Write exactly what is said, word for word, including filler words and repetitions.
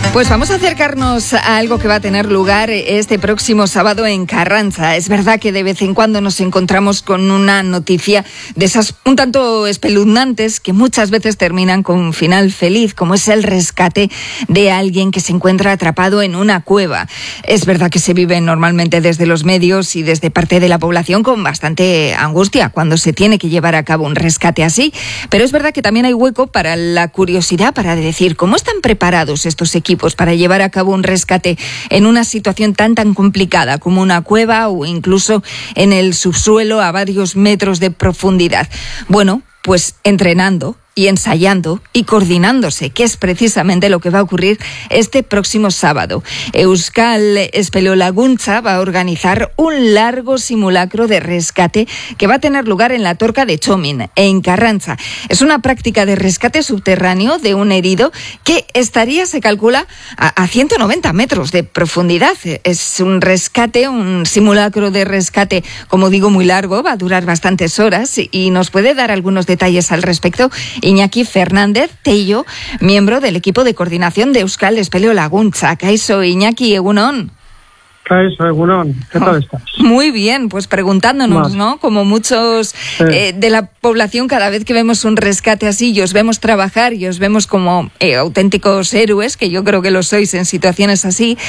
Pues vamos a acercarnos a algo que va a tener lugar este próximo sábado en Carranza. Es verdad que de vez en cuando nos encontramos con una noticia de esas un tanto espeluznantes que muchas veces terminan con un final feliz, como es el rescate de alguien que se encuentra atrapado en una cueva. Es verdad que se vive normalmente desde los medios y desde parte de la población con bastante angustia cuando se tiene que llevar a cabo un rescate así, pero es verdad que también hay hueco para la curiosidad, para decir cómo están preparados estos equipos para llevar a cabo un rescate en una situación tan tan complicada como una cueva o incluso en el subsuelo a varios metros de profundidad. Bueno, pues entrenando y ensayando y coordinándose, que es precisamente lo que va a ocurrir este próximo sábado. Euskal Espeleolaguntza va a organizar un largo simulacro de rescate que va a tener lugar en la Torca de Txomin, en Carranza. Es una práctica de rescate subterráneo de un herido que estaría, se calcula, a, a ciento noventa metros de profundidad. Es un rescate, un simulacro de rescate, como digo, muy largo, va a durar bastantes horas y, y nos puede dar algunos detalles al respecto Iñaki Fernández Tello, miembro del equipo de coordinación de Euskal Espeleolaguntza. Kaixo, Iñaki, egunon. Kaixo, egunon. ¿Qué tal estás? Muy bien, pues preguntándonos, ¿no? Como muchos sí. eh, de la población, cada vez que vemos un rescate así y os vemos trabajar y os vemos como eh, auténticos héroes, que yo creo que lo sois en situaciones así,